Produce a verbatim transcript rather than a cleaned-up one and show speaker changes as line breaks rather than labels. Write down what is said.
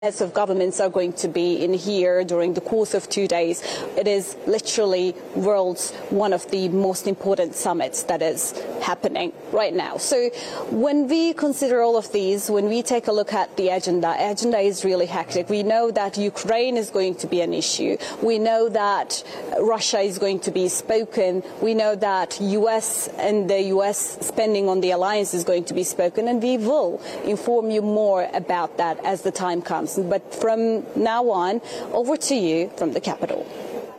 Heads of governments are going to be in here during the course of two days. It is literally world's one of the most important summits that is happening right now. So when we consider all of these, when we take a look at the agenda, agenda is really hectic. We know that Ukraine is going to be an issue. We know that Russia is going to be spoken. We know that U S and the U S spending on the alliance is going to be spoken, and we will inform you more about that as the time comes. But from now on, over to you from the Capitol.